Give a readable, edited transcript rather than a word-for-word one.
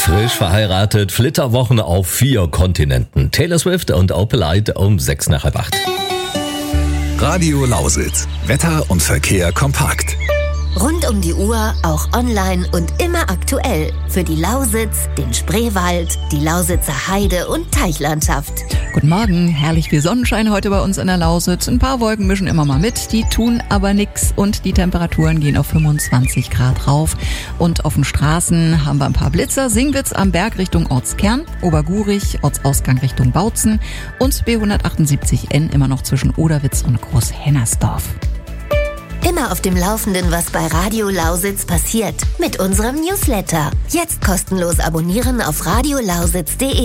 Frisch verheiratet, Flitterwochen auf 4 Kontinenten. Taylor Swift und Opelite um 6 nach halb 8. Radio Lausitz. Wetter und Verkehr kompakt. Rund um die Uhr, auch online und immer aktuell. Für die Lausitz, den Spreewald, die Lausitzer Heide- und Teichlandschaft. Guten Morgen, herrlich viel Sonnenschein heute bei uns in der Lausitz. Ein paar Wolken mischen immer mal mit, die tun aber nix und die Temperaturen gehen auf 25 Grad rauf. Und auf den Straßen haben wir ein paar Blitzer. Singwitz am Berg Richtung Ortskern, Obergurich, Ortsausgang Richtung Bautzen und B178N immer noch zwischen Oderwitz und Großhennersdorf. Immer auf dem Laufenden, was bei Radio Lausitz passiert. Mit unserem Newsletter. Jetzt kostenlos abonnieren auf radiolausitz.de.